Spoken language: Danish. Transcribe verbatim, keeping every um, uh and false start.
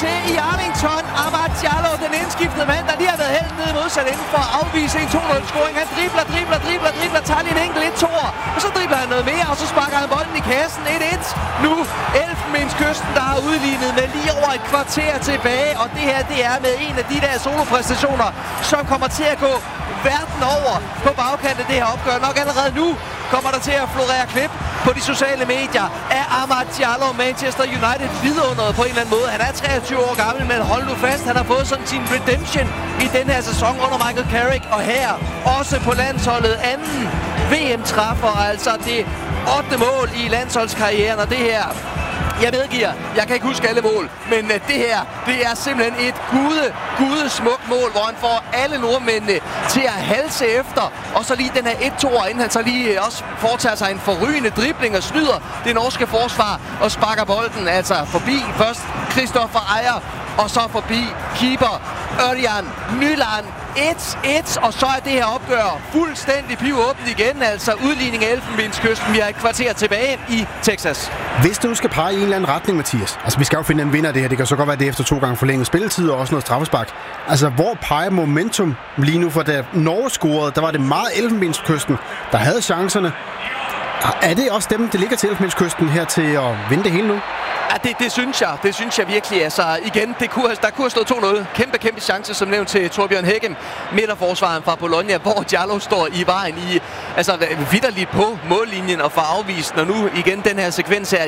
til i Arlington. Amad Diallo, den indskiftede mand, der lige har været helt nede modsat inden for at afvise en to nul-scoring. Han dribler, dribler, dribler, dribler, tager lige en enkelt et-toer. Og så dribler han noget mere, og så sparker han bolden i kassen. et-et. Nu Elfenbenskysten, der har udlignet med lige over et kvarter tilbage. Og det her, det er med en af de der solopræstationer, som kommer til at gå verden over på bagkant af det her opgør. Nok allerede nu kommer der til at florere klip på de sociale medier af Amad Diallo, Manchester United vidunderet på en eller anden måde. Han er treogtyve år gammel, men hold nu fast, han har fået sådan sin redemption i den her sæson under Michael Carrick. Og her også på landsholdet anden V M-træffer, altså det ottende mål i landsholdskarrieren, og det her, jeg medgiver, jeg kan ikke huske alle mål, men uh, det her, det er simpelthen et gude, gude smukt mål, hvor han får alle nordmændene til at halse efter, og så lige den her et-toer, inden han så lige uh, også foretager sig en forrygende dribling og snyder det norske forsvar og sparker bolden altså forbi først Christopher Ejer, og så forbi keeper Ørjan Nyland. et-et, og så er det her opgør fuldstændig pivåbent igen, altså udligning af Elfenbenskysten. Vi har et kvarter tilbage i Texas. Hvis du skal pege i en eller anden retning, Mathias, altså vi skal jo finde en vinder af det her, det kan så godt være det efter to gange forlænget spilletid og også noget straffespark. Altså hvor peger momentum lige nu, for da Norge scorede, der var det meget Elfenbenskysten, der havde chancerne. Er det også dem, der ligger til Elfenbenskysten her til at vinde det hele nu? Ja, det, det synes jeg. Det synes jeg virkelig. Altså igen, det kunne, der kunne have stået to nul. Kæmpe, kæmpe chance, som nævnt til Torbjørn Hægem, midterforsvaren fra Bologna, hvor Diallo står i vejen i, altså vitterligt på mållinjen og får afvist, når nu igen den her sekvens her